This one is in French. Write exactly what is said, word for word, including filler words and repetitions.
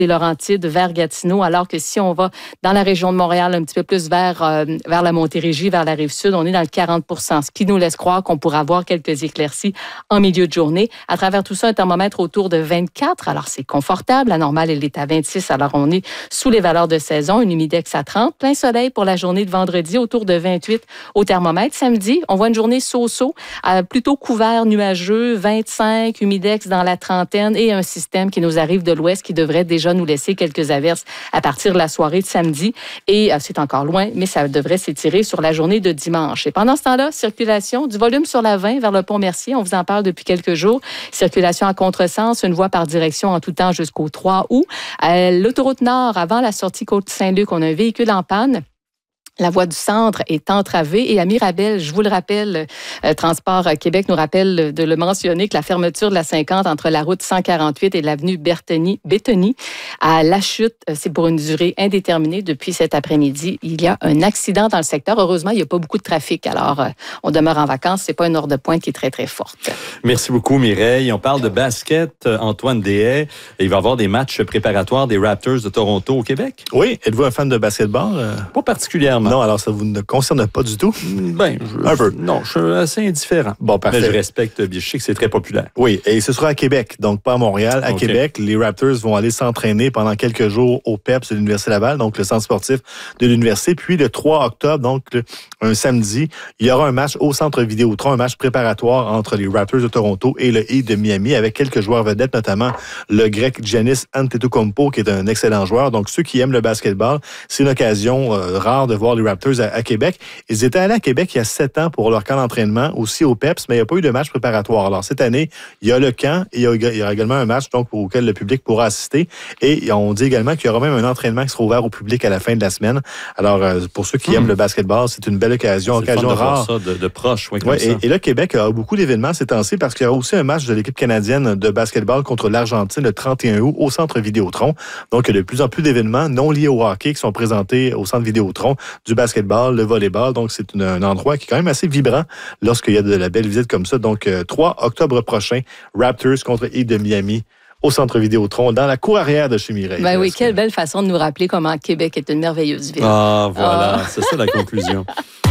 les Laurentides vers Gatineau, alors que si on va dans la région de Montréal, un petit peu plus vers, euh, vers la Montérégie, vers la Rive-Sud, on est dans le quarante pour cent, ce qui nous laisse croire qu'on pourra avoir quelques éclaircies en milieu de journée. À travers tout ça, un thermomètre autour de vingt-quatre, alors c'est confortable. La normale, elle est à vingt-six, alors on est sous les valeurs de saison. Une humidex à trente. Plein soleil pour la journée de vendredi, autour de vingt-huit au thermomètre. Samedi, on voit une journée so-so, euh, plutôt couvert, nuageux, vingt-cinq, humidex dans la trentaine et un système qui nous arrive de l'ouest qui devrait déjà nous laisser quelques averses à partir de la soirée de samedi. Et euh, c'est encore loin, mais ça devrait s'étirer sur la journée de dimanche. Et pendant ce temps-là, circulation, du volume sur la vingt vers le pont Mercier. On vous en parle depuis quelques jours. Circulation à contresens, une voie par direction en tout temps jusqu'au trois août. Euh, l'autoroute Nord, avant la sortie Côte-Saint-Luc, on a un véhicule en panne. La voie du centre est entravée et à Mirabel, je vous le rappelle, euh, Transport Québec nous rappelle de le mentionner que la fermeture de la cinquante entre la route cent quarante-huit et l'avenue Bertoni, Bétheny à La Chute, c'est pour une durée indéterminée depuis cet après-midi. Il y a un accident dans le secteur. Heureusement, il n'y a pas beaucoup de trafic. Alors, euh, on demeure en vacances. C'est pas une heure de pointe qui est très, très forte. Merci beaucoup, Mireille. On parle de basket. Antoine Deshaies, il va y avoir des matchs préparatoires des Raptors de Toronto au Québec? Oui. Êtes-vous un fan de basketball? Pas particulièrement. Non, alors ça vous ne concerne pas du tout? Ben, je, un peu. Non, je suis assez indifférent. Bon, parfait. Mais je respecte, je sais que c'est très populaire. Oui, et ce sera à Québec, donc pas à Montréal. À okay. Québec, les Raptors vont aller s'entraîner pendant quelques jours au P E P S de l'Université Laval, donc le centre sportif de l'université. Puis le trois octobre, donc le, un samedi, il y aura un match au centre Vidéotron, un match préparatoire entre les Raptors de Toronto et le Heat de Miami, avec quelques joueurs vedettes, notamment le Grec Giannis Antetokounmpo, qui est un excellent joueur. Donc ceux qui aiment le basketball, c'est une occasion euh, rare de voir les Raptors à, à Québec. Ils étaient allés à Québec il y a sept ans pour leur camp d'entraînement, aussi au P E P S, mais il n'y a pas eu de match préparatoire. Alors cette année, il y a le camp et il y a, il y aura également un match donc, auquel le public pourra assister. Et on dit également qu'il y aura même un entraînement qui sera ouvert au public à la fin de la semaine. Alors euh, pour ceux qui mmh. aiment le basketball, c'est une belle occasion, c'est occasion le fun rare. De voir ça de, de proche, oui, comme ouais, ça. Et, et là, Québec a beaucoup d'événements ces temps-ci parce qu'il y aura aussi un match de l'équipe canadienne de basketball contre l'Argentine le trente et un août au centre Vidéotron. Donc il y a de plus en plus d'événements non liés au hockey qui sont présentés au centre Vidéotron, du basketball, le volleyball. Donc c'est une, un endroit qui est quand même assez vibrant lorsqu'il y a de la belle visite comme ça. Donc euh, trois octobre prochain, Raptors contre Heat de Miami au centre Vidéotron, dans la cour arrière de chez Mireille. Ben oui, quelle belle façon de nous rappeler comment Québec est une merveilleuse ville. Ah, voilà, ah. C'est ça la conclusion.